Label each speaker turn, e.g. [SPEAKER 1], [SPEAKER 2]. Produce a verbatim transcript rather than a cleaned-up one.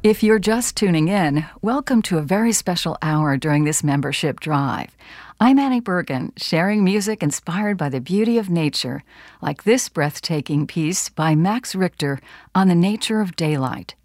[SPEAKER 1] If you're just tuning in, welcome to a very special hour during this membership drive. I'm Annie Bergen, sharing music inspired by the beauty of nature, like this breathtaking piece by Max Richter on the nature of daylight.